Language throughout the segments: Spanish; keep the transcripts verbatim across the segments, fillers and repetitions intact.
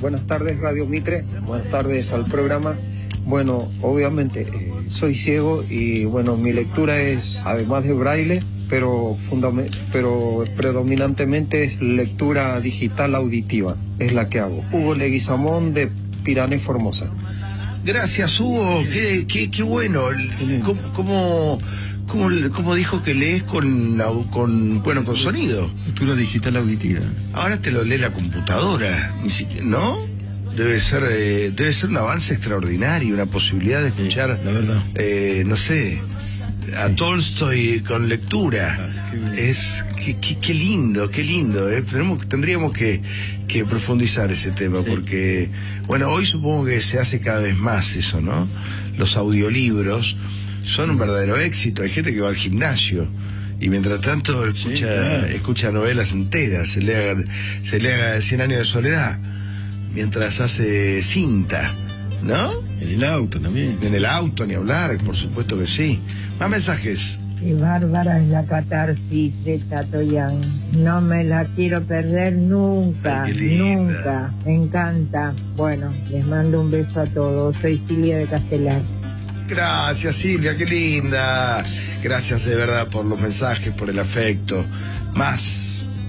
buenas tardes Radio Mitre, buenas tardes al programa. Bueno, obviamente eh, soy ciego y bueno, mi lectura es, además de braille, pero, fundament- pero predominantemente es lectura digital auditiva, es la que hago. Hugo Leguizamón de Piranha y Formosa. Gracias, Hugo, qué, qué, qué bueno. ¿Cómo, cómo, cómo, cómo dijo que lees con, con, bueno, con sonido? Lectura digital auditiva. Ahora te lo lee la computadora, ni siquiera, ¿no? Debe ser, eh, debe ser un avance extraordinario, una posibilidad de escuchar, sí, la verdad. Eh, no sé, a sí. Tolstoy con lectura. Ah, es qué, qué, qué lindo, qué lindo. Eh. Tenemos, tendríamos que, que profundizar ese tema, sí. Porque, bueno, hoy supongo que se hace cada vez más eso, ¿no? Los audiolibros son un verdadero éxito. Hay gente que va al gimnasio y mientras tanto escucha, sí, claro. escucha novelas enteras, se lea, se lea Cien años de soledad mientras hace cinta, ¿no? En el auto también. En el auto, ni hablar, por supuesto que sí. Más mensajes. Qué bárbara es la catarsis de Tato Yang. No me la quiero perder nunca, Ay, qué linda. Nunca. Me encanta. Bueno, les mando un beso a todos. Soy Silvia de Castelar. Gracias, Silvia, qué linda. Gracias de verdad por los mensajes, por el afecto. Más.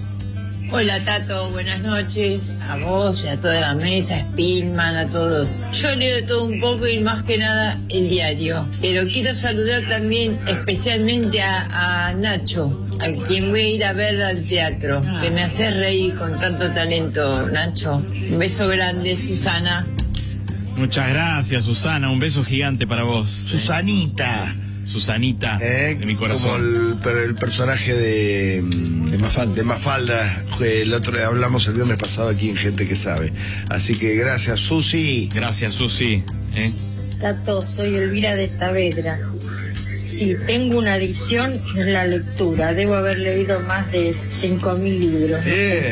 Hola Tato, buenas noches, a vos y a toda la mesa, a Spillman, a todos. Yo leo de todo un poco y más que nada el diario, pero quiero saludar también especialmente a, a Nacho, a quien voy a ir a ver al teatro, que me hace reír con tanto talento, Nacho. Un beso grande, Susana. Muchas gracias, Susana, un beso gigante para vos. Susanita. Susanita, ¿Eh? de mi corazón. Como el, el personaje de, de Mafalda. De Mafalda. El otro hablamos el viernes pasado aquí en Gente que Sabe. Así que gracias, Susi. Gracias, Susi. ¿Eh? Tato, soy Elvira de Saavedra. Sí, tengo una adicción en la lectura. Debo haber leído más de cinco mil libros. Bien.